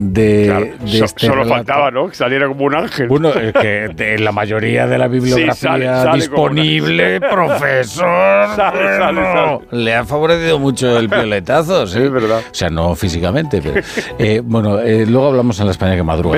Claro, este solo relato. faltaba, ¿no? Que saliera como un ángel. Bueno, que de la mayoría de la bibliografía sale disponible, profesor, Sale. le ha favorecido mucho el pioletazo, ¿sí? Es verdad. O sea, no físicamente, pero... luego hablamos en la España que madruga.